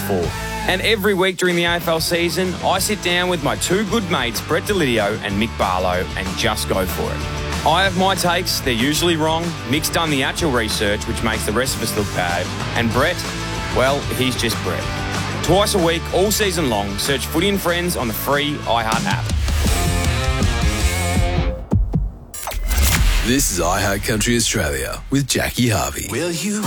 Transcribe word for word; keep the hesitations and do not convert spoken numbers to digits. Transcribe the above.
before. And every week during the A F L season, I sit down with my two good mates, Brett Delidio and Mick Barlow, and just go for it. I have my takes, they're usually wrong. Mick's done the actual research, which makes the rest of us look bad. And Brett, well, he's just Brett. Twice a week, all season long, search Footy and Friends on the free iHeart app. This is iHeart Country Australia with Jackie Harvey. Will you